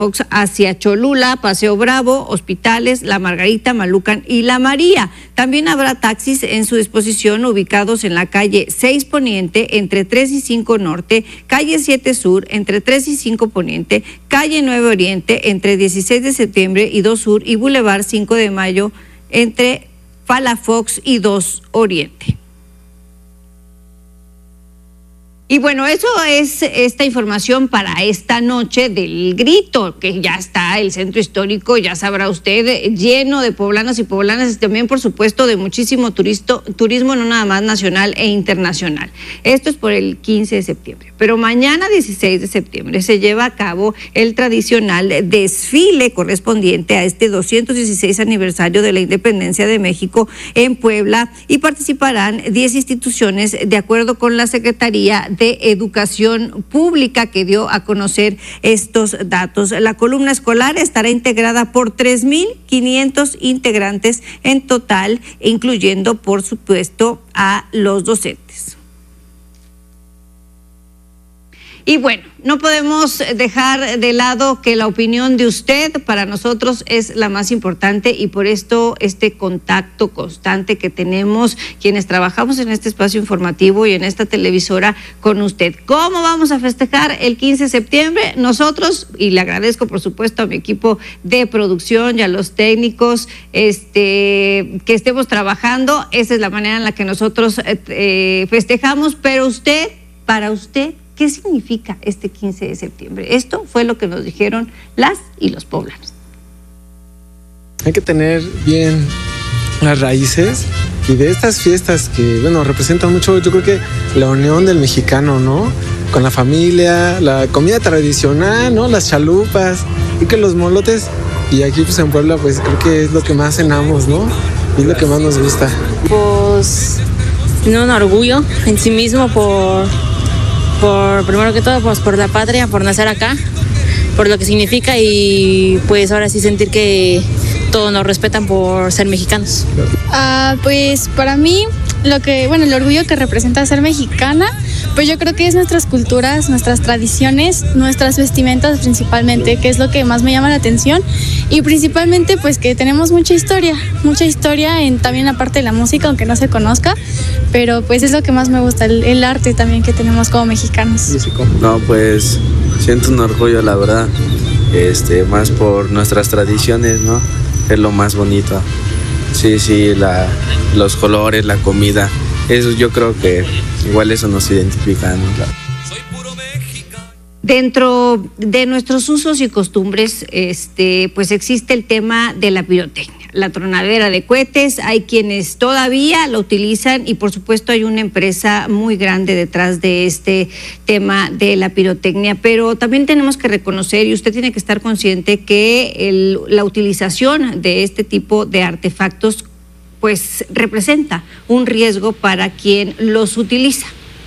hacia Cholula, Paseo Bravo, Hospitales, La Margarita, Malucan y La María. También habrá taxis en su disposición ubicados en la calle 6 Poniente entre 3 y 5 Norte, calle 7 Sur entre 3 y 5 Poniente, calle 9 Oriente entre 16 de septiembre y 2 Sur y Boulevard 5 de Mayo entre Palafox y 2 Oriente. Y bueno, eso es esta información para esta noche del grito, que ya está el centro histórico, ya sabrá usted, lleno de poblanos y poblanas y también, por supuesto, de muchísimo turismo, no nada más nacional e internacional. Esto es por el 15 de septiembre. Pero mañana, 16 de septiembre, se lleva a cabo el tradicional desfile correspondiente a este 216 aniversario de la independencia de México en Puebla y participarán 10 instituciones de acuerdo con la Secretaría de Educación Pública, que dio a conocer estos datos. La columna escolar estará integrada por 3,500 integrantes en total, incluyendo, por supuesto, a los docentes. Y bueno, no podemos dejar de lado que la opinión de usted para nosotros es la más importante y por esto este contacto constante que tenemos quienes trabajamos en este espacio informativo y en esta televisora con usted. ¿Cómo vamos a festejar el 15 de septiembre? Nosotros, y le agradezco por supuesto a mi equipo de producción y a los técnicos que estemos trabajando, esa es la manera en la que nosotros festejamos, pero usted, para usted, ¿qué significa este 15 de septiembre? Esto fue lo que nos dijeron las y los poblanos. Hay que tener bien las raíces y de estas fiestas que, bueno, representan mucho, yo creo que la unión del mexicano, ¿no? Con la familia, la comida tradicional, ¿no? Las chalupas y que los molotes. Y aquí pues en Puebla pues creo que es lo que más cenamos, ¿no? Y es lo que más nos gusta. Pues tiene un orgullo en sí mismo por primero que todo, pues por la patria, por nacer acá, por lo que significa y pues ahora sí sentir que todos nos respetan por ser mexicanos. Pues para mí, el orgullo que representa ser mexicana, pues yo creo que es nuestras culturas, nuestras tradiciones, nuestras vestimentas principalmente, que es lo que más me llama la atención y principalmente pues que tenemos mucha historia también aparte de la música, aunque no se conozca, pero pues es lo que más me gusta, el arte también que tenemos como mexicanos. No, pues siento un orgullo, la verdad, más por nuestras tradiciones, ¿no? Es lo más bonito. Sí, los colores, la comida, eso yo creo que igual eso nos identifica, ¿no? Dentro de nuestros usos y costumbres, pues existe el tema de la pirotecnia, la tronadera de cohetes. Hay quienes todavía lo utilizan y por supuesto hay una empresa muy grande detrás de este tema de la pirotecnia, pero también tenemos que reconocer y usted tiene que estar consciente que la utilización de este tipo de artefactos pues representa un riesgo para quien los utiliza.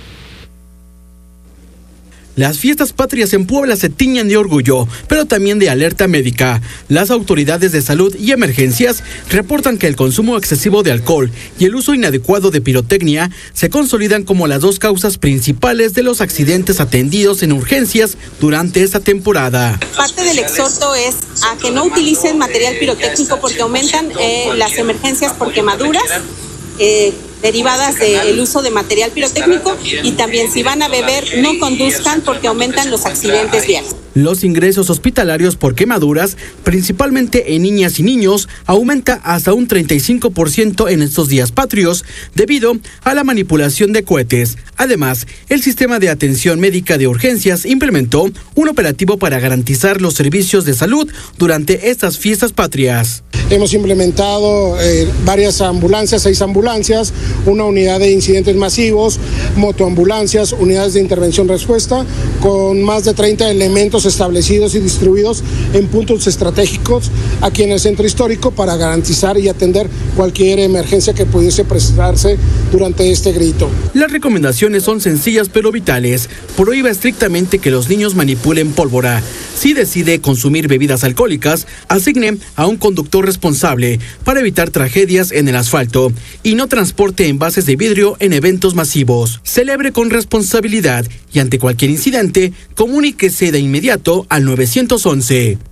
Las fiestas patrias en Puebla se tiñen de orgullo, pero también de alerta médica. Las autoridades de salud y emergencias reportan que el consumo excesivo de alcohol y el uso inadecuado de pirotecnia se consolidan como las dos causas principales de los accidentes atendidos en urgencias durante esta temporada. Parte del exhorto es a que no utilicen material pirotécnico porque aumentan las emergencias por quemaduras derivadas del uso de material pirotécnico y también si van a beber no conduzcan porque aumentan los accidentes viales. Los ingresos hospitalarios por quemaduras, principalmente en niñas y niños, aumenta hasta un 35% en estos días patrios debido a la manipulación de cohetes. Además, el sistema de atención médica de urgencias implementó un operativo para garantizar los servicios de salud durante estas fiestas patrias. Hemos implementado varias ambulancias, 6 ambulancias, una unidad de incidentes masivos, motoambulancias, unidades de intervención-respuesta, con más de 30 elementos establecidos y distribuidos en puntos estratégicos aquí en el centro histórico para garantizar y atender cualquier emergencia que pudiese presentarse durante este grito. Las recomendaciones son sencillas pero vitales. Prohíbe estrictamente que los niños manipulen pólvora. Si decide consumir bebidas alcohólicas, asigne a un conductor responsable para evitar tragedias en el asfalto y no transporte envases de vidrio en eventos masivos. Celebre con responsabilidad y ante cualquier incidente, comuníquese de inmediato al 911.